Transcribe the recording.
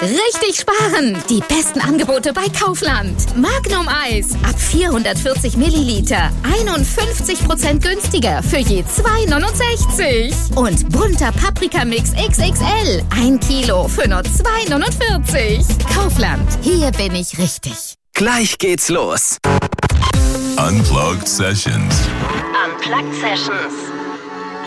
Richtig sparen! Die besten Angebote bei Kaufland. Magnum Eis ab 440 Milliliter. 51% günstiger für je 2,69. Und bunter Paprikamix XXL. 1 Kilo für nur 2,49. Kaufland. Hier bin ich richtig. Gleich geht's los. Unplugged Sessions. Unplugged Sessions.